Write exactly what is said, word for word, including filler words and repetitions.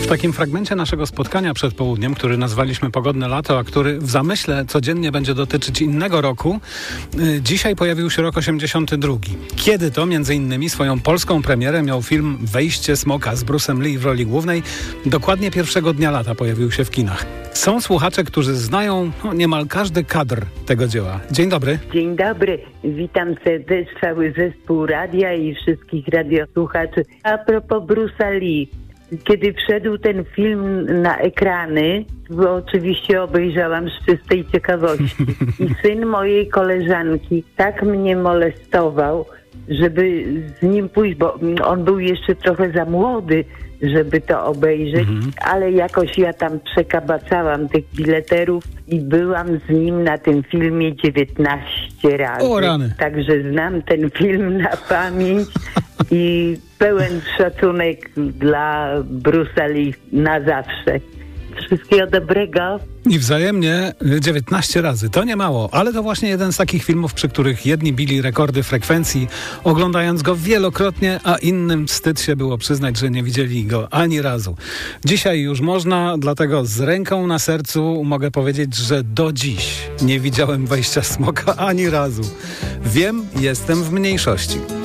W takim fragmencie naszego spotkania przed południem, który nazwaliśmy Pogodne Lato, a który w zamyśle codziennie będzie dotyczyć innego roku, yy, dzisiaj pojawił się rok osiemdziesiąty drugi. Kiedy to między innymi swoją polską premierę miał film Wejście Smoka z Bruce'em Lee w roli głównej. Dokładnie pierwszego dnia lata pojawił się w kinach. Są słuchacze, którzy znają no, niemal każdy kadr tego dzieła. Dzień dobry. Dzień dobry. Witam serdecznie cały zespół radia i wszystkich radiosłuchaczy. A propos Bruce'a Lee. Kiedy wszedł ten film na ekrany, bo oczywiście obejrzałam z czystej ciekawości. I syn mojej koleżanki tak mnie molestował, żeby z nim pójść, bo on był jeszcze trochę za młody, żeby to obejrzeć, mhm. ale jakoś ja tam przekabacałam tych bileterów i byłam z nim na tym filmie dziewiętnaście razy. O rany. Także znam ten film na pamięć i pełen szacunek dla Bruce'a Lee na zawsze. Wszystkiego dobrego. I wzajemnie dziewiętnaście razy. To nie mało, ale to właśnie jeden z takich filmów, przy których jedni bili rekordy frekwencji, oglądając go wielokrotnie, a innym wstyd się było przyznać, że nie widzieli go ani razu. Dzisiaj już można, dlatego z ręką na sercu mogę powiedzieć, że do dziś nie widziałem Wejścia Smoka ani razu. Wiem, jestem w mniejszości.